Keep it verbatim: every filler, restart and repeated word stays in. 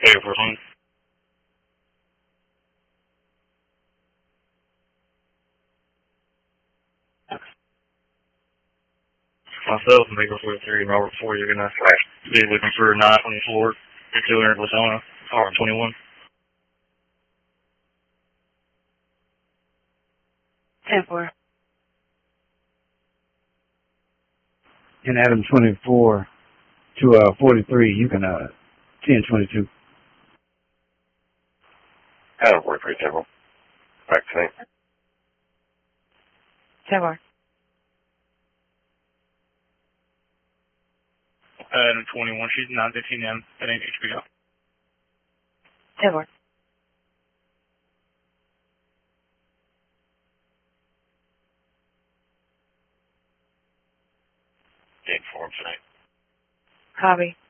Take for home. Myself and Baker forty-three and Robert four, you're gonna be looking for a knife on the floor. You're two hundred Latona, R twenty-one. ten four. And Adam twenty-four to uh, forty-three, you can uh, ten twenty-two. Adam forty-three, Temple. Back to me. ten four. Adam twenty-one, she's nine fifteen M at H B O. ten four. Eight form tonight. Copy.